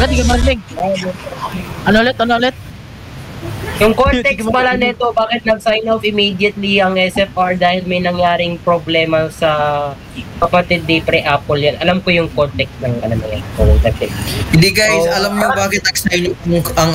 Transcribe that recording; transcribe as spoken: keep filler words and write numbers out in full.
Wala, di ka marinig. Ano ulit? Ano ulit? Yung context pala nito, bakit nag-sign off immediately ang S F R dahil may nangyaring problema sa kapatid ni Pre Apple yan. Alam ko yung context ng ano na yan. Hindi guys, alam nyo bakit nag-sign off ang